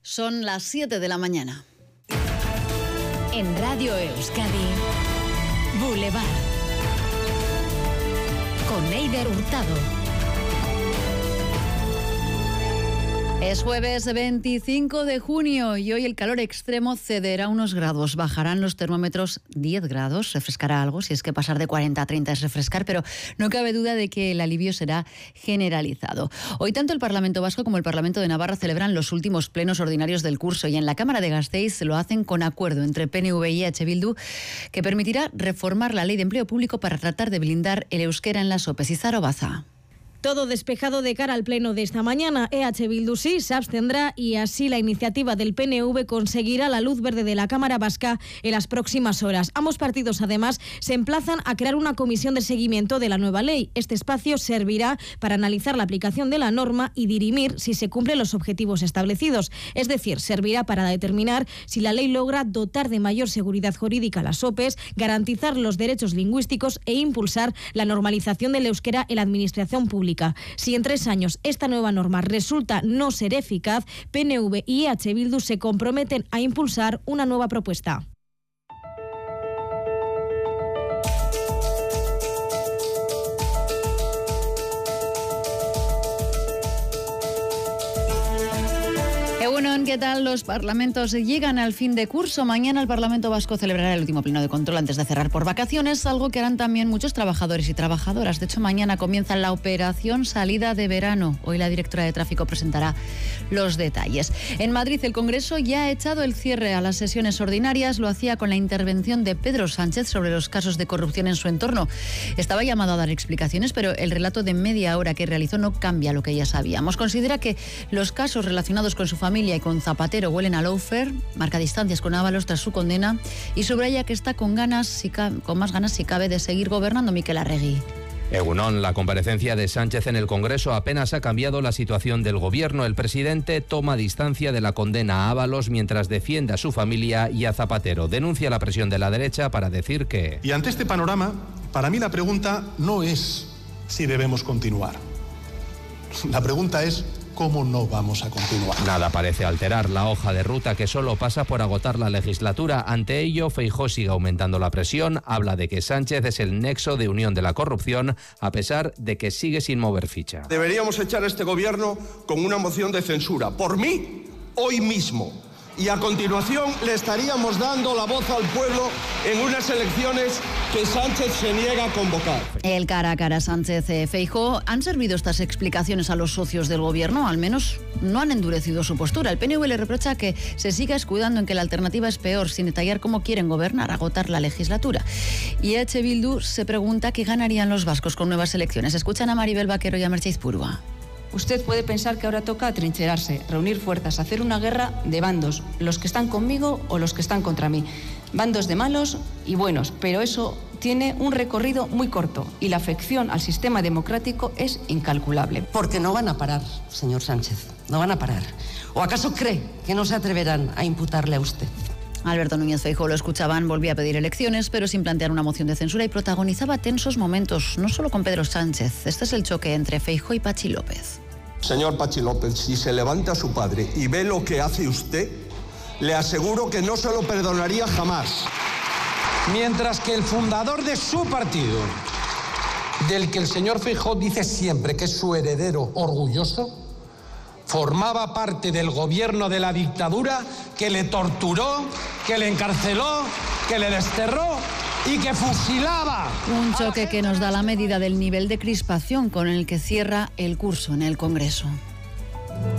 Son las 7 de la mañana. En Radio Euskadi, Boulevard. Con Eider Hurtado. Es jueves 25 de junio y hoy el calor extremo cederá unos grados. Bajarán los termómetros 10 grados, refrescará algo, si es que pasar de 40 a 30 es refrescar, pero no cabe duda de que el alivio será generalizado. Hoy tanto el Parlamento Vasco como el Parlamento de Navarra celebran los últimos plenos ordinarios del curso y en la Cámara de Gasteiz lo hacen con acuerdo entre PNV y EH Bildu que permitirá reformar la Ley de Empleo Público para tratar de blindar el euskera en las OPEs. Izaro Baza. Todo despejado de cara al pleno de esta mañana. EH Bildu sí se abstendrá y así la iniciativa del PNV conseguirá la luz verde de la Cámara Vasca en las próximas horas. Ambos partidos, además, se emplazan a crear una comisión de seguimiento de la nueva ley. Este espacio servirá para analizar la aplicación de la norma y dirimir si se cumplen los objetivos establecidos. Es decir, servirá para determinar si la ley logra dotar de mayor seguridad jurídica a las OPEs, garantizar los derechos lingüísticos e impulsar la normalización del euskera en la administración pública. Si en 3 años esta nueva norma resulta no ser eficaz, PNV y EH Bildu se comprometen a impulsar una nueva propuesta. ¿Qué tal? Los parlamentos llegan al fin de curso. Mañana el Parlamento Vasco celebrará el último pleno de control antes de cerrar por vacaciones, algo que harán también muchos trabajadores y trabajadoras. De hecho, mañana comienza la operación salida de verano. Hoy la directora de Tráfico presentará los detalles. En Madrid, el Congreso ya ha echado el cierre a las sesiones ordinarias. Lo hacía con la intervención de Pedro Sánchez sobre los casos de corrupción en su entorno. Estaba llamado a dar explicaciones, pero el relato de media hora que realizó no cambia lo que ya sabíamos. Considera que los casos relacionados con su familia y con Zapatero huelen a lawfare, marca distancias con Ábalos tras su condena y subraya que está con más ganas si cabe de seguir gobernando Mikel Arregui. Egunon, la comparecencia de Sánchez en el Congreso apenas ha cambiado la situación del gobierno. El presidente toma distancia de la condena a Ábalos mientras defiende a su familia y a Zapatero. Denuncia la presión de la derecha para decir que... Y ante este panorama, para mí la pregunta no es si debemos continuar. La pregunta es... ¿cómo no vamos a continuar? Nada parece alterar la hoja de ruta que solo pasa por agotar la legislatura. Ante ello, Feijóo sigue aumentando la presión, habla de que Sánchez es el nexo de unión de la corrupción, a pesar de que sigue sin mover ficha. Deberíamos echar a este gobierno con una moción de censura, por mí, hoy mismo. Y a continuación le estaríamos dando la voz al pueblo en unas elecciones que Sánchez se niega a convocar. El cara a cara Sánchez-Feijóo. ¿Han servido estas explicaciones a los socios del gobierno? Al menos no han endurecido su postura. El PNV le reprocha que se siga escudando en que la alternativa es peor, sin detallar cómo quieren gobernar, agotar la legislatura. Y EH Bildu se pregunta qué ganarían los vascos con nuevas elecciones. Escuchan a Maribel Vaquero y a Merche Izpurua. Usted puede pensar que ahora toca atrincherarse, reunir fuerzas, hacer una guerra de bandos, los que están conmigo o los que están contra mí. Bandos de malos y buenos, pero eso tiene un recorrido muy corto y la afección al sistema democrático es incalculable. Porque no van a parar, señor Sánchez, no van a parar. ¿O acaso cree que no se atreverán a imputarle a usted? Alberto Núñez Feijóo, lo escuchaban, volvía a pedir elecciones, pero sin plantear una moción de censura y protagonizaba tensos momentos, no solo con Pedro Sánchez. Este es el choque entre Feijóo y Patxi López. Señor Patxi López, si se levanta a su padre y ve lo que hace usted, le aseguro que no se lo perdonaría jamás. Mientras que el fundador de su partido, del que el señor Feijóo dice siempre que es su heredero orgulloso, formaba parte del gobierno de la dictadura que le torturó, que le encarceló, que le desterró y que fusilaba. Un choque que nos da la medida del nivel de crispación con el que cierra el curso en el Congreso.